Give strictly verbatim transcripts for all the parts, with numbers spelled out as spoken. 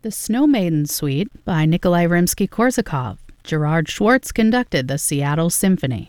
The Snow Maiden Suite by Nikolai Rimsky-Korsakov. Gerard Schwartz conducted the Seattle Symphony.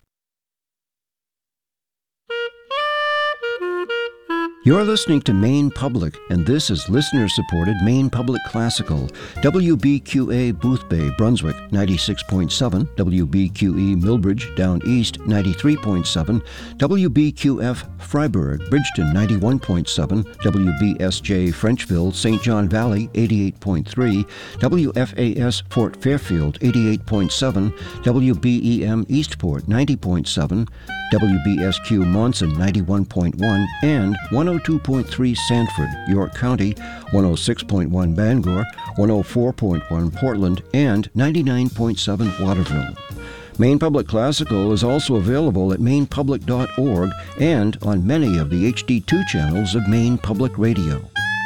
You're listening to Maine Public, and this is listener-supported Maine Public Classical. W B Q A Boothbay, Brunswick, ninety-six point seven. W B Q E Millbridge, Down East, ninety-three point seven. W B Q F Freiburg, Bridgeton, ninety-one point seven. W B S J Frenchville, Saint John Valley, eighty-eight point three. W F A S Fort Fairfield, eighty-eight point seven. W B E M Eastport, ninety point seven. W B S Q Monson, ninety-one point one, and one oh two point three Sanford, York County, one oh six point one Bangor, one oh four point one Portland, and ninety-nine point seven Waterville. Maine Public Classical is also available at maine public dot org and on many of the H D two channels of Maine Public Radio.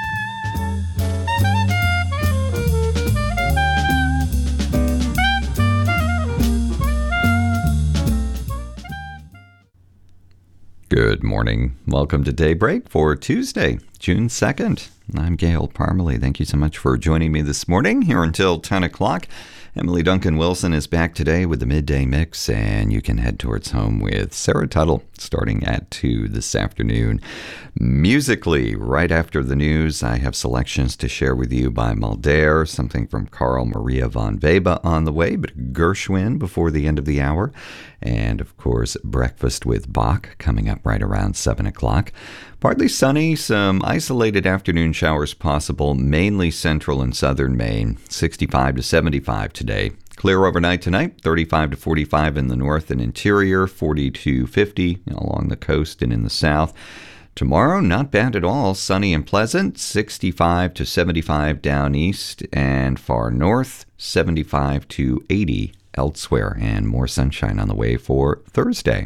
Good morning. Welcome to Daybreak for Tuesday, June second. I'm Gail Parmalee. Thank you so much for joining me this morning here until ten o'clock. Emily Duncan Wilson is back today with the Midday Mix, and you can head towards home with Sarah Tuttle starting at two this afternoon. Musically, right after the news, I have selections to share with you by Mulder, something from Carl Maria von Weber on the way, but Gershwin before the end of the hour. And, of course, Breakfast with Bach coming up right around seven o'clock. Partly sunny, some isolated afternoon showers possible, mainly central and southern Maine, sixty-five to seventy-five today. Clear overnight tonight, thirty-five to forty-five in the north and interior, forty to fifty along the coast and in the south. Tomorrow, not bad at all, sunny and pleasant, sixty-five to seventy-five down east and far north, seventy-five to eighty elsewhere, and more sunshine on the way for Thursday.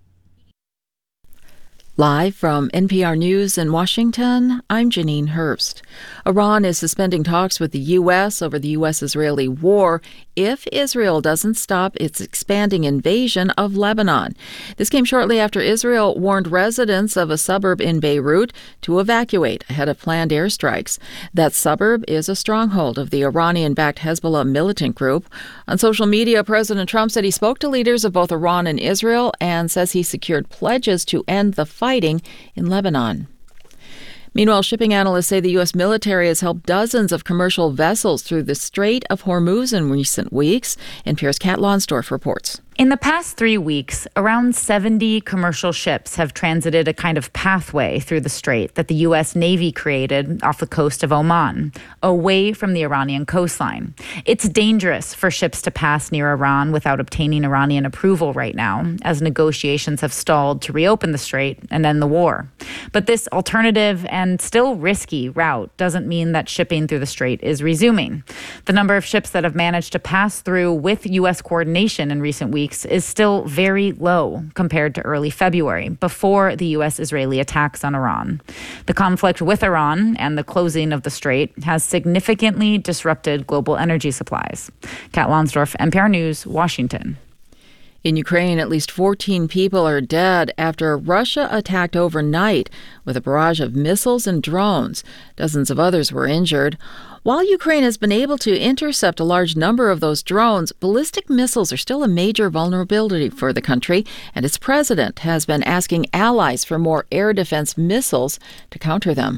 Live from N P R News in Washington, I'm Janine Hurst. Iran is suspending talks with the U S over the U S-Israeli war if Israel doesn't stop its expanding invasion of Lebanon. This came shortly after Israel warned residents of a suburb in Beirut to evacuate ahead of planned airstrikes. That suburb is a stronghold of the Iranian-backed Hezbollah militant group. On social media, President Trump said he spoke to leaders of both Iran and Israel and says he secured pledges to end the fighting in Lebanon. Meanwhile, shipping analysts say the U S military has helped dozens of commercial vessels through the Strait of Hormuz in recent weeks. N P R's Kat Lonsdorf reports. In the past three weeks, around seventy commercial ships have transited a kind of pathway through the strait that the U S Navy created off the coast of Oman, away from the Iranian coastline. It's dangerous for ships to pass near Iran without obtaining Iranian approval right now, as negotiations have stalled to reopen the strait and end the war. But this alternative and still risky route doesn't mean that shipping through the strait is resuming. The number of ships that have managed to pass through with U S coordination in recent weeks is still very low compared to early February, before the U S-Israeli attacks on Iran. The conflict with Iran and the closing of the strait has significantly disrupted global energy supplies. Kat Lonsdorf, N P R News, Washington. In Ukraine, at least fourteen people are dead after Russia attacked overnight with a barrage of missiles and drones. Dozens of others were injured. While Ukraine has been able to intercept a large number of those drones, ballistic missiles are still a major vulnerability for the country, and its president has been asking allies for more air defense missiles to counter them.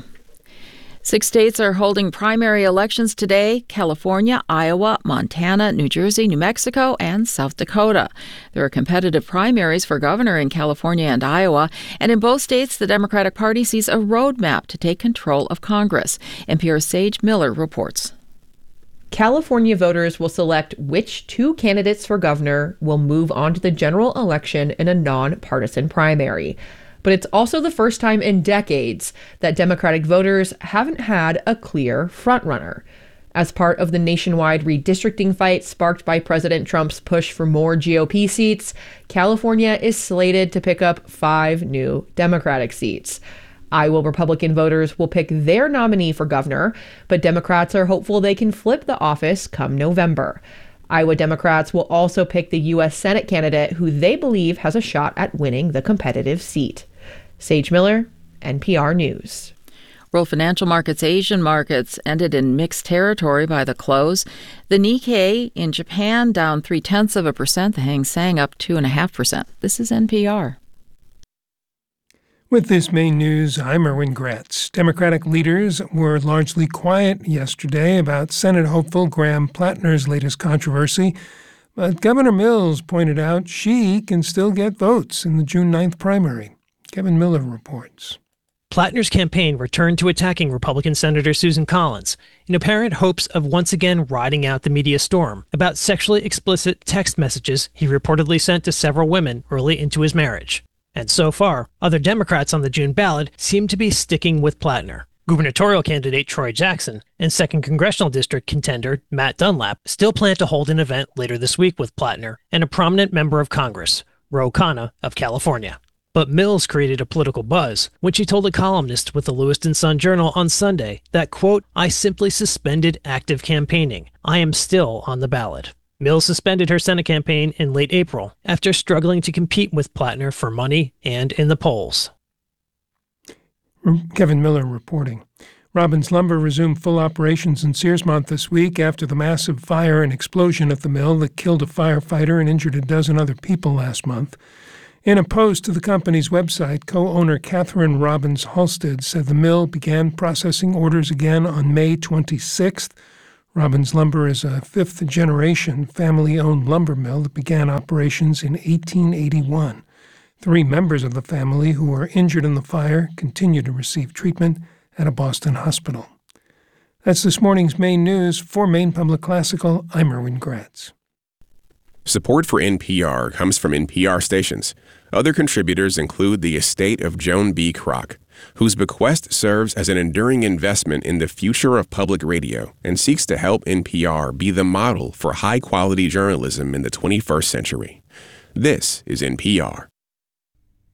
Six states are holding primary elections today: California, Iowa, Montana, New Jersey, New Mexico, and South Dakota. There are competitive primaries for governor in California and Iowa, and in both states, the Democratic Party sees a roadmap to take control of Congress. N P R's Sage Miller reports. California voters will select which two candidates for governor will move on to the general election in a nonpartisan primary. But it's also the first time in decades that Democratic voters haven't had a clear frontrunner. As part of the nationwide redistricting fight sparked by President Trump's push for more G O P seats, California is slated to pick up five new Democratic seats. Iowa Republican voters will pick their nominee for governor, but Democrats are hopeful they can flip the office come November. Iowa Democrats will also pick the U S Senate candidate who they believe has a shot at winning the competitive seat. Sage Miller, N P R News. World financial markets, Asian markets ended in mixed territory by the close. The Nikkei in Japan down three-tenths of a percent. The Hang Seng up two point five percent. This is N P R. With this main news, I'm Erwin Gretz. Democratic leaders were largely quiet yesterday about Senate hopeful Graham Plattner's latest controversy, but Governor Mills pointed out she can still get votes in the June ninth primary. Kevin Miller reports. Plattner's campaign returned to attacking Republican Senator Susan Collins in apparent hopes of once again riding out the media storm about sexually explicit text messages he reportedly sent to several women early into his marriage. And so far, other Democrats on the June ballot seem to be sticking with Plattner. Gubernatorial candidate Troy Jackson and second Congressional District contender Matt Dunlap still plan to hold an event later this week with Plattner and a prominent member of Congress, Ro Khanna of California. But Mills created a political buzz when she told a columnist with the Lewiston Sun-Journal on Sunday that, quote, "I simply suspended active campaigning. I am still on the ballot." Mills suspended her Senate campaign in late April after struggling to compete with Plattner for money and in the polls. Kevin Miller reporting. Robbins Lumber resumed full operations in Searsmont this week after the massive fire and explosion at the mill that killed a firefighter and injured a dozen other people last month. In a post to the company's website, co-owner Catherine Robbins Halstead said the mill began processing orders again on May twenty-sixth. Robbins Lumber is a fifth-generation family-owned lumber mill that began operations in eighteen eighty-one. Three members of the family who were injured in the fire continue to receive treatment at a Boston hospital. That's this morning's Maine news. For Maine Public Classical, I'm Erwin Gretz. Support for N P R comes from N P R stations. Other contributors include the estate of Joan B. Kroc, whose bequest serves as an enduring investment in the future of public radio and seeks to help N P R be the model for high-quality journalism in the twenty-first century. This is N P R.